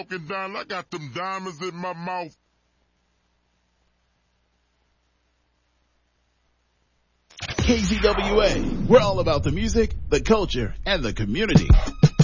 walking down, I got them diamonds in my mouth. KZWA, we're all about the music, the culture, and the community.